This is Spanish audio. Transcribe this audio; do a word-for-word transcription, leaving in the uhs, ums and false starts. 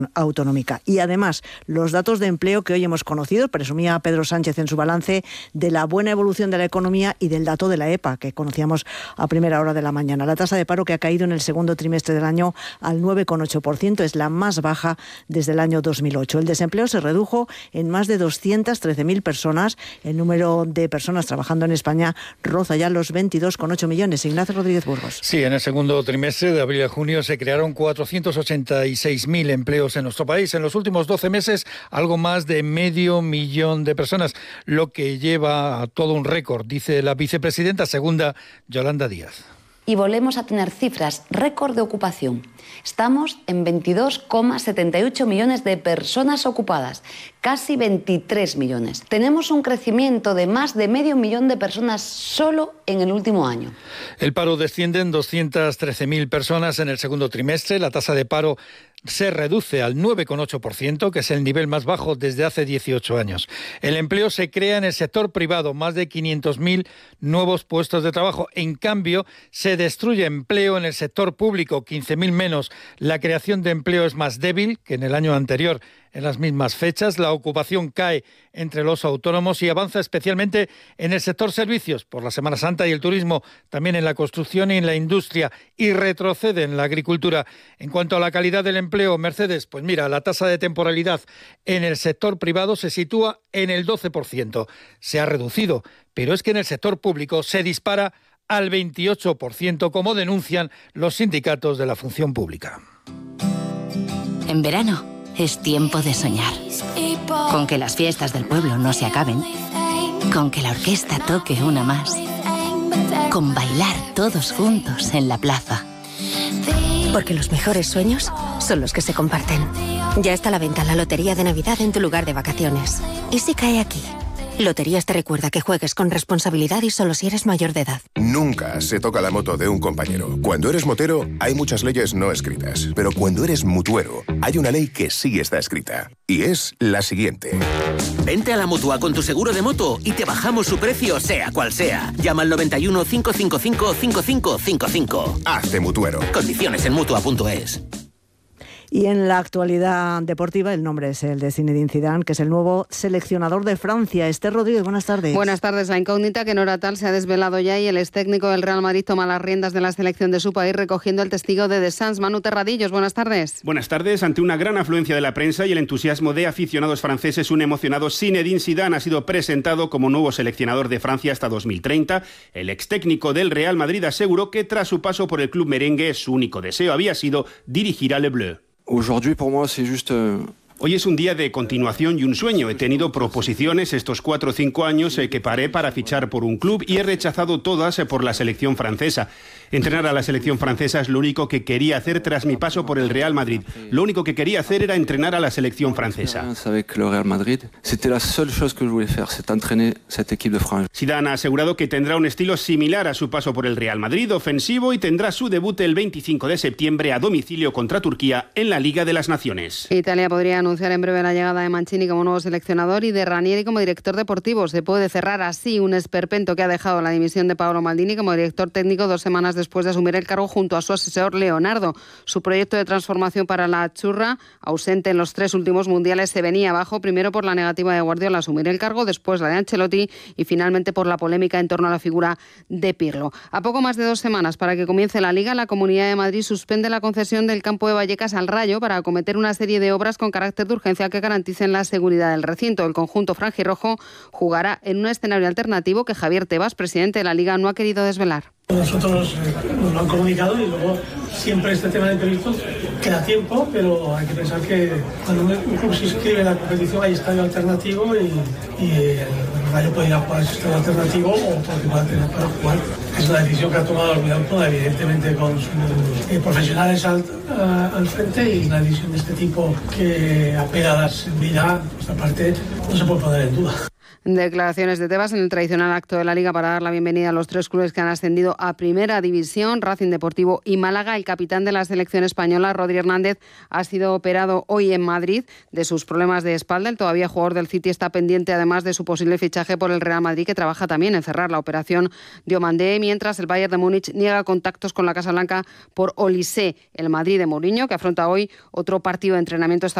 autonómica. Y además, los datos de empleo que hoy hemos conocido, presumía Pedro Sánchez en su balance de la buena evolución de la economía y del dato de la E P A, que conocíamos a primera hora de la mañana. La tasa de paro que ha caído en el segundo trimestre del año al nueve coma ocho por ciento es la más baja desde el año dos mil ocho. El desempleo se redujo en más de doscientas trece mil personas. El número de personas trabajando en España roza ya los veintidós coma ocho millones. Ignacio Rodríguez Burgos. Sí, en el segundo trimestre de abril a junio se crearon cuatrocientos ochenta y seis mil empleos en nuestro país. En los últimos doce meses, algo más de medio millón de personas, lo que lleva a todo un récord, dice la vicepresidenta segunda, Yolanda Díaz. Y volvemos a tener cifras récord de ocupación. Estamos en veintidós coma setenta y ocho millones de personas ocupadas, casi veintitrés millones. Tenemos un crecimiento de más de medio millón de personas solo en el último año. El paro desciende en doscientas trece mil personas en el segundo trimestre. La tasa de paro se reduce al nueve coma ocho por ciento, que es el nivel más bajo desde hace dieciocho años. El empleo se crea en el sector privado, más de quinientos mil nuevos puestos de trabajo. En cambio, se destruye empleo en el sector público, quince mil menos. La creación de empleo es más débil que en el año anterior. En las mismas fechas, la ocupación cae entre los autónomos y avanza especialmente en el sector servicios, por la Semana Santa y el turismo, también en la construcción y en la industria, y retrocede en la agricultura. En cuanto a la calidad del empleo, Mercedes, pues mira, la tasa de temporalidad en el sector privado se sitúa en el doce por ciento. Se ha reducido, pero es que en el sector público se dispara al veintiocho por ciento, como denuncian los sindicatos de la función pública. En verano es tiempo de soñar, con que las fiestas del pueblo no se acaben, con que la orquesta toque una más, con bailar todos juntos en la plaza. Porque los mejores sueños son los que se comparten. Ya está a la venta la Lotería de Navidad en tu lugar de vacaciones. ¿Y si cae aquí? Loterías te recuerda que juegues con responsabilidad y solo si eres mayor de edad. Nunca se toca la moto de un compañero. Cuando eres motero, hay muchas leyes no escritas. Pero cuando eres mutuero, hay una ley que sí está escrita. Y es la siguiente. Vente a la Mutua con tu seguro de moto y te bajamos su precio, sea cual sea. Llama al noventa y uno, cinco cinco cinco, cinco cinco cinco cinco. Hazte mutuero. Condiciones en mutua punto es. Y en la actualidad deportiva, el nombre es el de Zinedine Zidane, que es el nuevo seleccionador de Francia. Esther Rodríguez, buenas tardes. Buenas tardes. La incógnita que no era tal se ha desvelado ya y el ex técnico del Real Madrid toma las riendas de la selección de su país, recogiendo el testigo de The Sans. Manu Terradillos, buenas tardes. Buenas tardes. Ante una gran afluencia de la prensa y el entusiasmo de aficionados franceses, un emocionado Zinedine Zidane ha sido presentado como nuevo seleccionador de Francia hasta dos mil treinta. El ex técnico del Real Madrid aseguró que tras su paso por el club merengue, su único deseo había sido dirigir a Le Bleu. Aujourd'hui, pour moi, c'est juste... Hoy es un día de continuación y un sueño. He tenido proposiciones estos cuatro o cinco años eh, que paré para fichar por un club y he rechazado todas eh, por la selección francesa. Entrenar a la selección francesa es lo único que quería hacer tras mi paso por el Real Madrid. Lo único que quería hacer era entrenar a la selección francesa. Zidane ha asegurado que tendrá un estilo similar a su paso por el Real Madrid, ofensivo, y tendrá su debut el veinticinco de septiembre a domicilio contra Turquía en la Liga de las Naciones. Italia podría anunciar en breve la llegada de Mancini como nuevo seleccionador y de Ranieri como director deportivo. Se puede cerrar así un esperpento que ha dejado la dimisión de Paolo Maldini como director técnico dos semanas después de asumir el cargo junto a su asesor Leonardo. Su proyecto de transformación para la Azzurra, ausente en los tres últimos mundiales, se venía abajo, primero por la negativa de Guardiola a asumir el cargo, después la de Ancelotti y finalmente por la polémica en torno a la figura de Pirlo. A poco más de dos semanas para que comience la Liga, la Comunidad de Madrid suspende la concesión del campo de Vallecas al Rayo para acometer una serie de obras con carácter de urgencia que garanticen la seguridad del recinto. El conjunto franjirrojo jugará en un escenario alternativo que Javier Tebas, presidente de la Liga, no ha querido desvelar. Nosotros nos lo han comunicado y luego siempre este tema de imprevistos queda tiempo, pero hay que pensar que cuando un club se inscribe en la competición hay estadio alternativo y, y el Rayo puede ir a jugar ese estadio alternativo o porque va a tener para jugar. Es una decisión que ha tomado el Villarreal, evidentemente con sus eh, profesionales al, a, al frente, y una decisión de este tipo que apela a la seguridad, por nuestra parte, no se puede poner en duda. Declaraciones de Tebas en el tradicional acto de la Liga para dar la bienvenida a los tres clubes que han ascendido a Primera División, Racing Deportivo y Málaga. El capitán de la selección española, Rodri Hernández, ha sido operado hoy en Madrid de sus problemas de espalda. El todavía jugador del City está pendiente además de su posible fichaje por el Real Madrid, que trabaja también en cerrar la operación Diomandé, mientras el Bayern de Múnich niega contactos con la Casa Blanca por Olise. El Madrid de Mourinho, que afronta hoy otro partido de entrenamiento esta